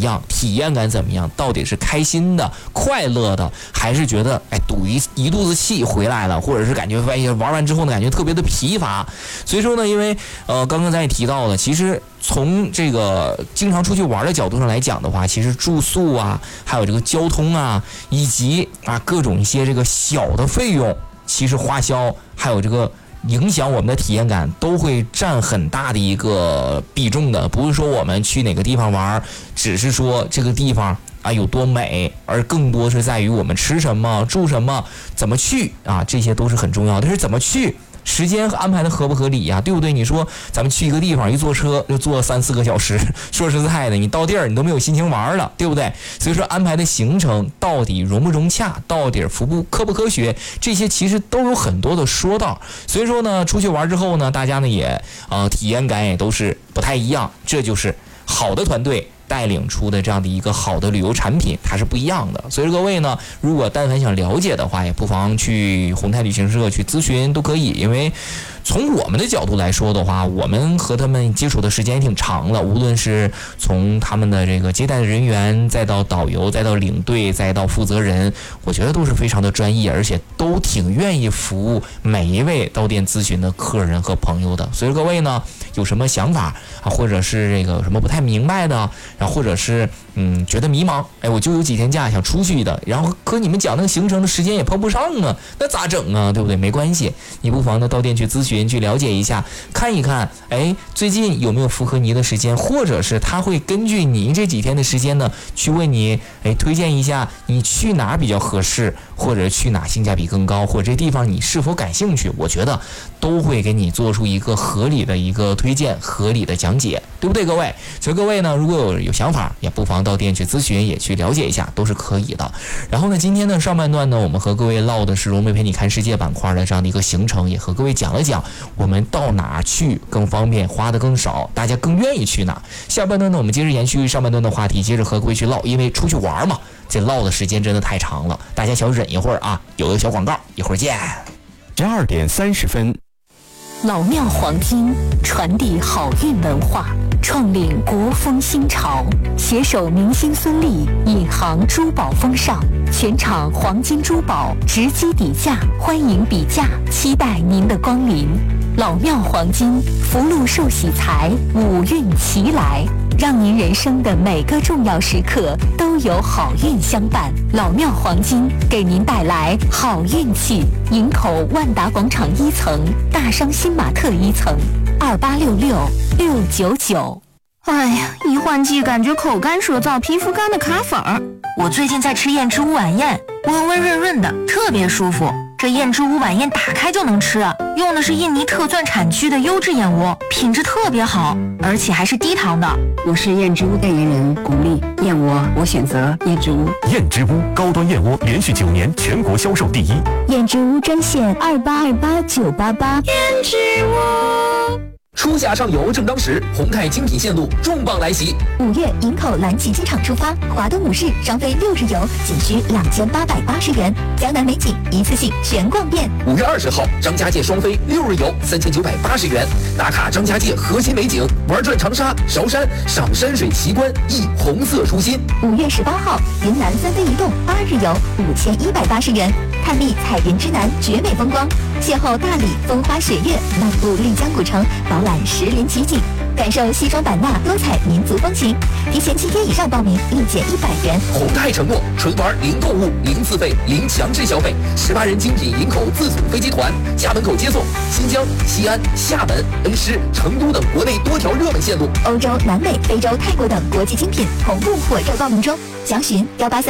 样，体验感怎么样，到底是开心的快乐的，还是觉得赌一肚子气回来了，或者是感觉玩完之后呢感觉特别的疲乏。所以说呢，因为刚刚咱也提到了，其实从这个经常出去玩的角度上来讲的话，其实住宿啊，还有这个交通啊，以及各种一些这个小的费用，其实花销还有这个影响我们的体验感都会占很大的一个比重的。不是说我们去哪个地方玩，只是说这个地方有多美，而更多是在于我们吃什么住什么怎么去这些都是很重要的。但是怎么去，时间安排的合不合理呀，对不对？你说咱们去一个地方，一坐车就坐3-4个小时，说实在的，你到地儿你都没有心情玩了，对不对？所以说安排的行程到底融不融洽，到底科不科学，这些其实都有很多的说道。所以说呢，出去玩之后呢，大家呢也体验感也都是不太一样，这就是好的团队带领出的这样的一个好的旅游产品，它是不一样的。所以各位呢，如果但凡想了解的话，也不妨去宏泰旅行社去咨询都可以。因为从我们的角度来说的话，我们和他们接触的时间也挺长了，无论是从他们的这个接待的人员，再到导游，再到领队，再到负责人，我觉得都是非常的专业，而且都挺愿意服务每一位到店咨询的客人和朋友的。所以各位呢，有什么想法或者是这个有什么不太明白的，然后或者是觉得迷茫，我就有几天假想出去的，然后和你们讲那个行程的时间也碰不上啊，那咋整啊？对不对？没关系，你不妨呢到店去咨询，去了解一下，看一看，最近有没有符合你的时间，或者是他会根据你这几天的时间呢，去为你推荐一下你去哪比较合适，或者去哪性价比更高，或者这地方你是否感兴趣，我觉得都会给你做出一个合理的一个推荐，合理的讲解，对不对各位？所以各位呢，如果有想法，也不妨到店去咨询，也去了解一下，都是可以的。然后呢，今天呢上半段呢，我们和各位唠的是融媒陪你看世界板块的这样的一个行程，也和各位讲了讲我们到哪去更方便，花的更少，大家更愿意去哪。下半段呢，我们接着延续上半段的话题，接着和各位去唠，因为出去玩嘛，这唠的时间真的太长了，大家小忍一会儿啊。有个小广告，一会儿见。 12点30分。 老庙黄金传递好运文化，创领国风新潮，携手明星孙俪引航珠宝风尚，全场黄金珠宝直击底价，欢迎比价，期待您的光临。老庙黄金，福禄寿喜财，五运齐来，让您人生的每个重要时刻都有好运相伴。老庙黄金给您带来好运气。营口万达广场1层，大商新玛特1层，2866-699。 哎呀，一换季感觉口干舌燥，皮肤干的卡粉儿。我最近在吃燕之屋晚宴，温温润润的，特别舒服。这燕之屋晚宴打开就能吃，用的是印尼特钻产区的优质燕窝，品质特别好，而且还是低糖的。 我是燕之屋代言人巩俐，燕窝我选择燕之屋。 燕之屋高端燕窝连续9年全国销售第1。 燕之屋专线2828-988。 燕之屋。 初夏上游正当时，宏泰精品线路重磅来袭。 5月营口蓝旗机场出发，华东5市双飞6日游，仅需2880元，江南美景一次性全逛遍。 5月20号，张家界双飞6日游，3980元，打卡张家界核心美景，玩转长沙、韶山，赏山水奇观，忆红色初心。 5月18号，云南3飞一动8日游，5180元，探秘彩云之南绝美风光，邂逅大理风花雪月，漫步丽江古城，饱览石林奇景，感受西双版纳多彩民族风情。提前7天以上报名，立减100元。 宏泰承诺，纯玩零购物、零自费、零强制消费，18人精品营口自组飞机团，家门口接送，新疆、西安、厦门、恩施、成都等国内多条热门线路， 欧洲、南美、非洲、泰国等国际精品同步火热报名中。详询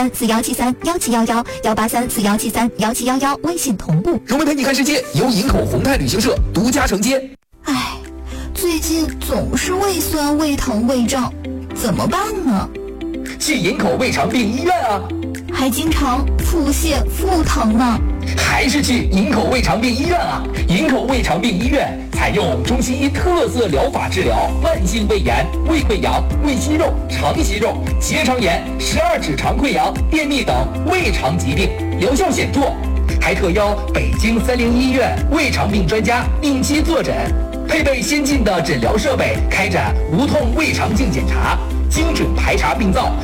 18341731711，18341731711，微信同步。 融媒陪你看世界由营口宏泰旅行社独家承接。 最近总是胃酸、胃疼、胃胀，怎么办呢？ 去营口胃肠病医院啊！ 还经常腹泻、腹疼呢。 还是去营口胃肠病医院啊！营口胃肠病医院采用中西医特色疗法治疗慢性胃炎、胃溃疡、胃息肉、肠息肉、结肠炎、12指肠溃疡、便秘等胃肠疾病，疗效显著。还特邀北京30医院胃肠病专家定期坐诊，配备先进的诊疗设备，开展无痛胃肠镜检查，精准排查病灶，